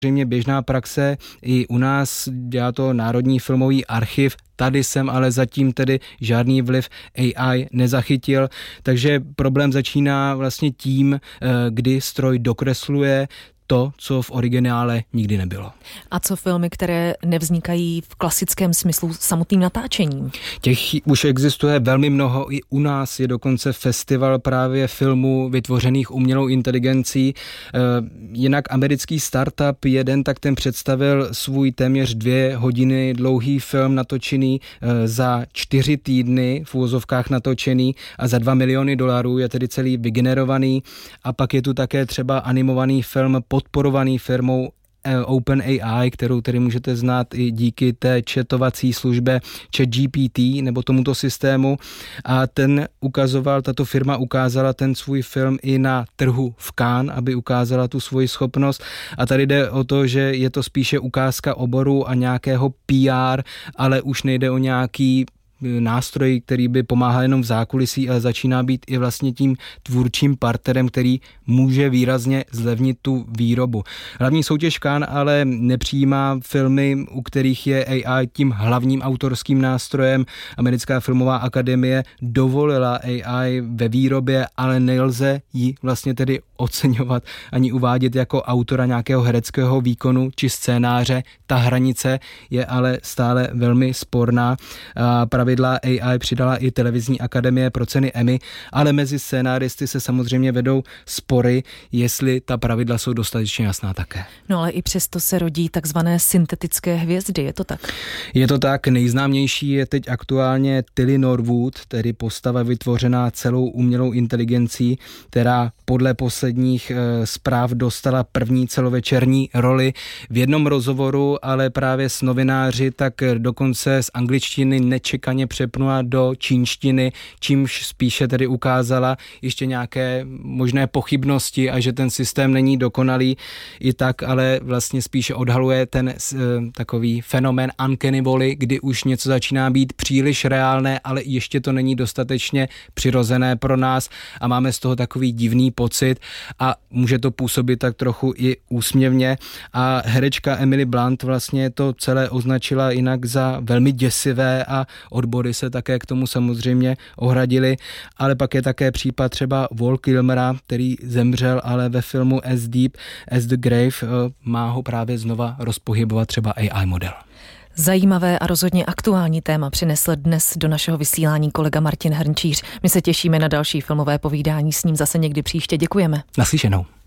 samozřejmě běžná praxe, i u nás dělá to Národní filmový archiv, tady jsem ale zatím tedy žádný vliv AI nezachytil, takže problém začíná vlastně tím, kdy stroj dokresluje to, co v originále nikdy nebylo. A co filmy, které nevznikají v klasickém smyslu samotným natáčením? Těch už existuje velmi mnoho, i u nás je dokonce festival právě filmů vytvořených umělou inteligencí. Jinak americký startup jeden, tak ten představil svůj téměř 2 hodiny dlouhý film natočený za 4 týdny, v úvozovkách natočený, a za $2 miliony je tedy celý vygenerovaný. A pak je tu také třeba animovaný film podporovaný firmou OpenAI, kterou tedy můžete znát i díky té chatovací službě ChatGPT nebo tomuto systému, a tato firma ukázala ten svůj film i na trhu v Cannes, aby ukázala tu svoji schopnost, a tady jde o to, že je to spíše ukázka oboru a nějakého PR, ale už nejde o nějaký nástroj, který by pomáhal jenom v zákulisí, ale začíná být i vlastně tím tvůrčím partnerem, který může výrazně zlevnit tu výrobu. Hlavní soutěž Cannes ale nepřijímá filmy, u kterých je AI tím hlavním autorským nástrojem. Americká filmová akademie dovolila AI ve výrobě, ale nelze ji vlastně tedy oceňovat ani uvádět jako autora nějakého hereckého výkonu či scénáře. Ta hranice je ale stále velmi sporná. Pravidla AI přidala i televizní akademie pro ceny Emmy, ale mezi scénáristy se samozřejmě vedou spory, jestli ta pravidla jsou dostatečně jasná také. No ale i přesto se rodí takzvané syntetické hvězdy, je to tak? Je to tak, nejznámější je teď aktuálně Tilly Norwood, tedy postava vytvořená celou umělou inteligencí, která podle posledních zpráv dostala první celovečerní roli. V jednom rozhovoru ale právě s novináři tak dokonce z angličtiny nečekaně přepnula do čínštiny, čímž spíše tedy ukázala ještě nějaké možné pochybnosti a že ten systém není dokonalý. I tak ale vlastně spíše odhaluje ten takový fenomén uncanny valley, kdy už něco začíná být příliš reálné, ale ještě to není dostatečně přirozené pro nás a máme z toho takový divný pocit a může to působit tak trochu i úsměvně. A herečka Emily Blunt vlastně to celé označila jinak za velmi děsivé a odbory se také k tomu samozřejmě ohradili, ale pak je také případ třeba Val Kilmera, který zemřel, ale ve filmu As Deep as the Grave má ho právě znova rozpohybovat třeba AI model. Zajímavé a rozhodně aktuální téma přinesl dnes do našeho vysílání kolega Martin Hrnčíř. My se těšíme na další filmové povídání s ním zase někdy příště. Děkujeme. Naslyšenou.